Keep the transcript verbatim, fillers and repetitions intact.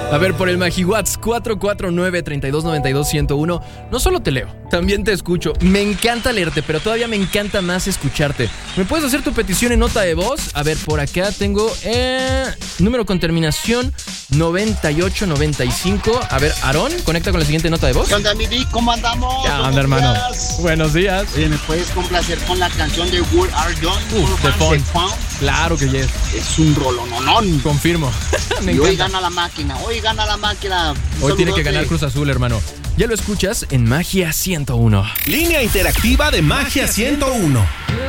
A ver, por el MagiWats cuatro cuatro nueve, tres dos nueve dos, uno cero uno. No solo te leo, también te escucho. Me encanta leerte, pero todavía me encanta más escucharte. ¿Me puedes hacer tu petición en nota de voz? A ver, por acá tengo eh, número con terminación noventa y ocho noventa y cinco. A ver, Aarón, conecta con la siguiente nota de voz. ¿Qué onda, mi Vic? ¿Cómo andamos? Ya anda, hermano. Buenos días. Oye, ¿me puedes complacer con la canción de Where Are Done? Uf, de Fon. Claro que yes. Es un rolononón. Confirmo. Me y encanta. hoy gana la máquina, hoy gana la máquina. Hoy tiene que ganar Cruz Azul, hermano. Ya lo escuchas en Magia ciento uno. Línea interactiva de Magia ciento uno.